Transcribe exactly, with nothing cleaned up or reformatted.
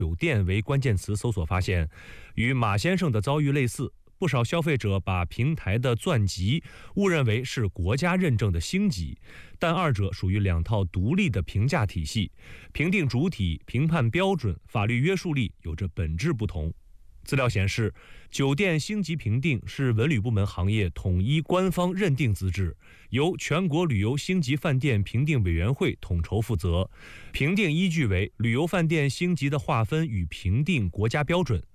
酒店为关键词搜索发现，与马先生的遭遇类似。不少消费者把平台的钻级误认为是国家认证的星级，但二者属于两套独立的评价体系，评定主体、评判标准、法律约束力有着本质不同。资料显示，酒店星级评定是文旅部门行业统一官方认定资质，由全国旅游星级饭店评定委员会统筹负责。评定依据为旅游饭店星级的划分与评定国家标准。